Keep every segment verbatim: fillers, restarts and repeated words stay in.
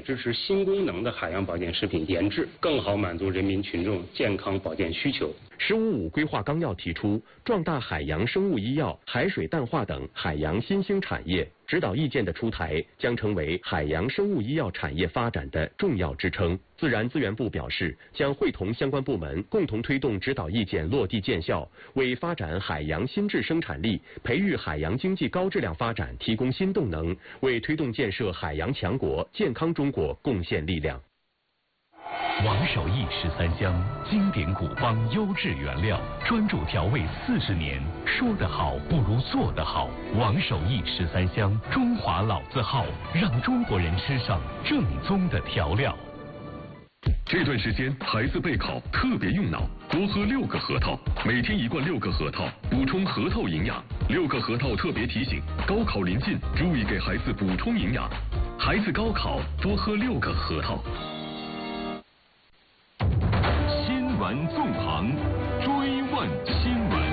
支持新功能的海洋保健食品研制，更好满足人民群众健康保健需求。 十五五规划纲要提出，壮大海洋生物医药、海水淡化等海洋新兴产业。指导意见的出台将成为海洋生物医药产业发展的重要支撑。自然资源部表示，将会同相关部门共同推动指导意见落地见效，为发展海洋新质生产力、培育海洋经济高质量发展提供新动能，为推动建设海洋强国、健康中国贡献力量。 王守义十三香，经典古方优质原料，专注调味四十年，说得好不如做得好。王守义十三香，中华老字号，让中国人吃上正宗的调料。 这段时间孩子备考特别用脑，多喝六个核桃，每天一罐六个核桃，补充核桃营养。六个核桃特别提醒，高考临近，注意给孩子补充营养。孩子高考多喝六个核桃。 新闻纵横，追问新闻。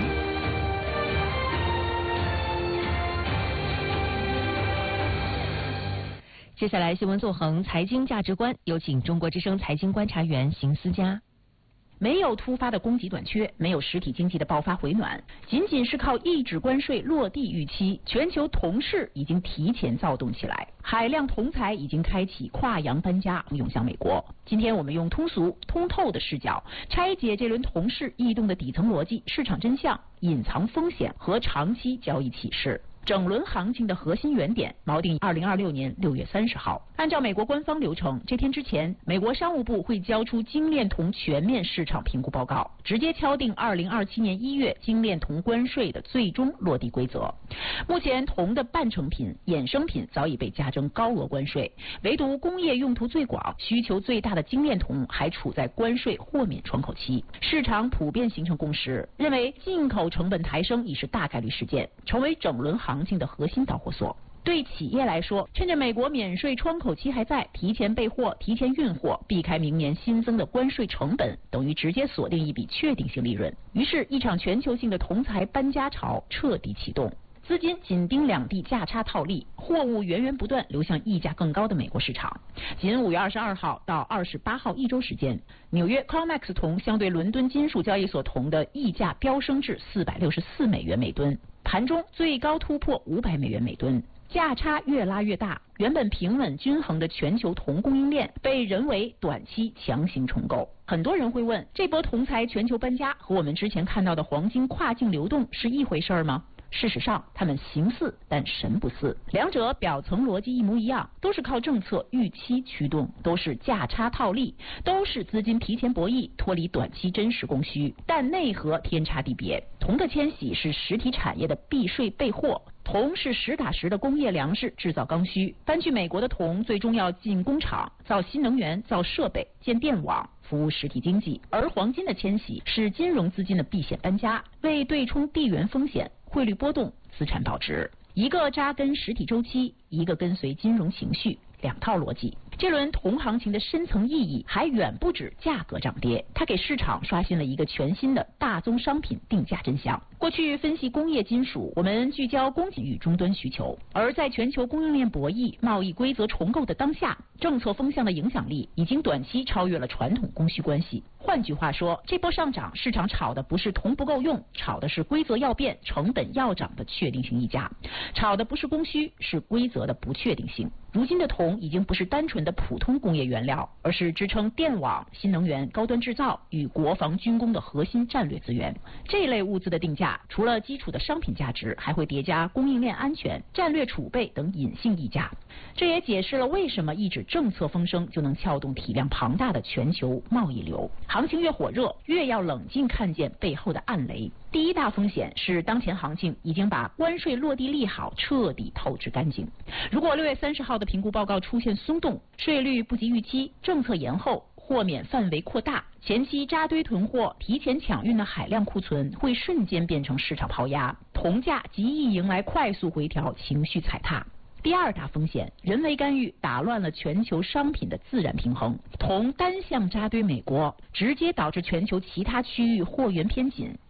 接下来新闻纵横财经价值观，有请中国之声财经观察员邢思佳。没有突发的供给短缺，没有实体经济的爆发回暖，仅仅是靠抑制关税落地预期，全球铜市已经提前躁动起来，海量铜材已经开启跨洋搬家，涌向美国。今天我们用通俗通透的视角，拆解这轮铜市异动的底层逻辑、市场真相、隐藏风险和长期交易启示。整轮行情的核心原点锚定二零二六年六月三十号。按照美国官方流程，这天之前，美国商务部会交出精炼铜全面市场评估报告，直接敲定二零二七年一月精炼铜关税的最终落地规则。目前，铜的半成品、衍生品早已被加征高额关税，唯独工业用途最广、需求最大的精炼铜还处在关税豁免窗口期。市场普遍形成共识，认为进口成本抬升已是大概率事件，成为整轮行行情的核心导火索。对企业来说，趁着美国免税窗口期还在，提前备货、提前运货，避开明年新增的关税成本，等于直接锁定一笔确定性利润。于是，一场全球性的铜材搬家潮彻底启动。资金紧盯两地价差套利，货物源源不断流向溢价更高的美国市场。仅五月二十二号到二十八号一周时间，纽约 COMEX 铜相对伦敦金属交易所铜的溢价飙升至四百六十四美元每吨，盘中最高突破五百美元每吨，价差越拉越大。原本平稳均衡的全球铜供应链被人为短期强行重构。很多人会问，这波铜材全球搬家和我们之前看到的黄金跨境流动是一回事吗？事实上，他们形似但神不似，两者表层逻辑一模一样，都是靠政策预期驱动，都是价差套利，都是资金提前博弈，脱离短期真实供需，但内核天差地别。铜的迁徙是实体产业的避税备货，铜是实打实的工业粮食，制造刚需。搬去美国的铜最终要进工厂，造新能源，造设备，建电网，服务实体经济。而黄金的迁徙是金融资金的避险搬家，为对冲地缘风险、汇率波动、资产保值。一个扎根实体周期，一个跟随金融情绪，两套逻辑。这轮铜行情的深层意义还远不止价格涨跌，它给市场刷新了一个全新的大宗商品定价真相。过去分析工业金属，我们聚焦供给与终端需求，而在全球供应链博弈、贸易规则重构的当下，政策风向的影响力已经短期超越了传统供需关系。换句话说，这波上涨，市场炒的不是铜不够用，炒的是规则要变、成本要涨的确定性溢价，炒的不是供需，是规则的不确定性。如今的铜已经不是单纯的普通工业原料，而是支撑电网、新能源、高端制造与国防军工的核心战略资源。这类物资的定价，除了基础的商品价值，还会叠加供应链安全、战略储备等隐性溢价。这也解释了为什么一纸政策风声就能撬动体量庞大的全球贸易流。行情越火热，越要冷静看见背后的暗雷。第一大风险是当前行情已经把关税落地利好彻底透支干净。如果六月三十号的评估报告出现松动，税率不及预期，政策延后，豁免范围扩大，前期扎堆囤货、提前抢运的海量库存会瞬间变成市场抛压，铜价极易迎来快速回调，情绪踩踏。第二大风险，人为干预打乱了全球商品的自然平衡。铜单向扎堆美国，直接导致全球其他区域货源偏紧，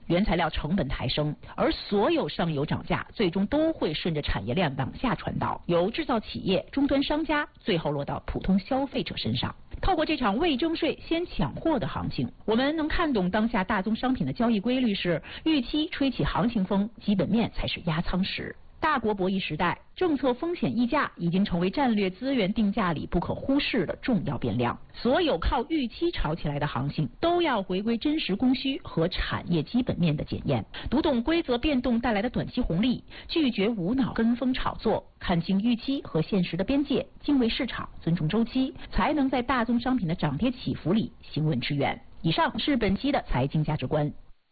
原材料成本抬升，而所有上游涨价最终都会顺着产业链往下传导，由制造企业、终端商家，最后落到普通消费者身上。透过这场未征税先抢货的行情，我们能看懂当下大宗商品的交易规律是：预期吹起行情风，基本面才是压舱石。大国博弈时代，政策风险溢价已经成为战略资源定价里不可忽视的重要变量。所有靠预期炒起来的行情，都要回归真实供需和产业基本面的检验，读懂规则变动带来的短期红利，拒绝无脑跟风炒作，看清预期和现实的边界，敬畏市场，尊重周期，才能在大宗商品的涨跌起伏里行稳致远。以上是本期的财经价值观。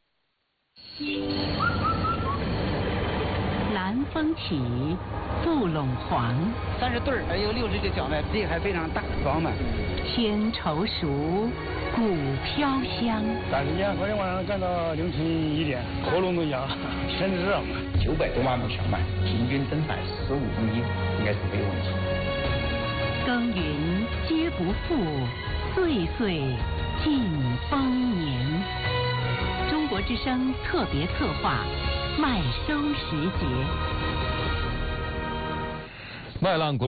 南风起，雾陇黄。 三十对儿，还有六十个小麦，地还非常大，饱满。 天稠熟，谷飘香。 但是呢，昨天晚上干到凌晨一点，喉咙都哑，天热。 九百多万亩小麦，平均增产十五公斤，应该是没有问题。 耕耘皆不负，岁岁尽丰年。中国之声特别策划。麦收时节， 麦浪国。